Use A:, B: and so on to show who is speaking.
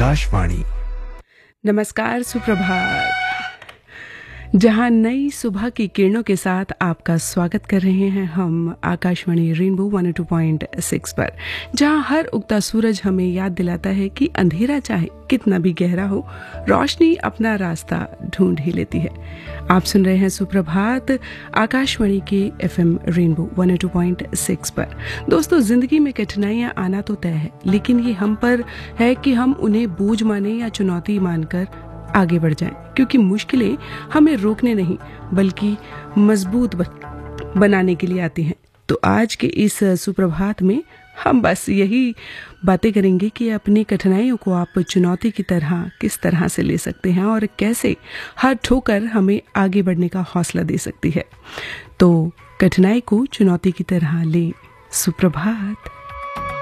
A: आकाशवाणी।
B: नमस्कार, सुप्रभात। जहां नई सुबह की किरणों के साथ आपका स्वागत कर रहे हैं हम आकाशवाणी रेनबो 102.6 पर, जहां हर उगता सूरज हमें याद दिलाता है कि अंधेरा चाहे कितना भी गहरा हो, रोशनी अपना रास्ता ढूंढ ही लेती है। आप सुन रहे हैं सुप्रभात आकाशवाणी के FM रेनबो 102.6 पर। दोस्तों, जिंदगी में कठिनाइयां आना तो तय है, लेकिन ये हम पर है कि हम उन्हें बोझ माने या चुनौती मानकर आगे बढ़ जाएं, क्योंकि मुश्किलें हमें रोकने नहीं बल्कि मजबूत बनाने के लिए आती हैं। तो आज के इस सुप्रभात में हम बस यही बातें करेंगे कि अपनी कठिनाइयों को आप चुनौती की तरह किस तरह से ले सकते हैं और कैसे हर ठोकर हमें आगे बढ़ने का हौसला दे सकती है। तो कठिनाई को चुनौती की तरह लें। सुप्रभात।